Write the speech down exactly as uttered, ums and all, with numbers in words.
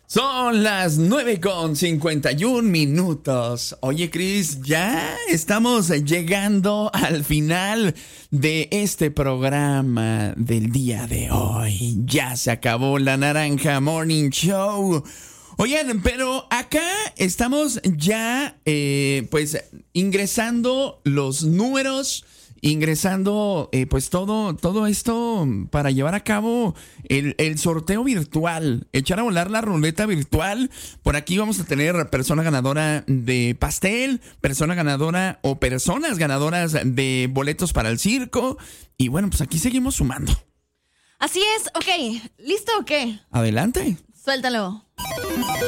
Son las nueve con cincuenta y un minutos. Oye, Cris, ya estamos llegando al final de este programa del día de hoy. Ya se acabó la Naranja Morning Show. Oigan, pero acá estamos ya, eh, pues, ingresando los números, ingresando, eh, pues, todo, todo esto para llevar a cabo el, el sorteo virtual, echar a volar la ruleta virtual. Por aquí vamos a tener persona ganadora de pastel, persona ganadora o personas ganadoras de boletos para el circo. Y bueno, pues aquí seguimos sumando. Así es, ok. ¿Listo o qué? Adelante. Suéltalo.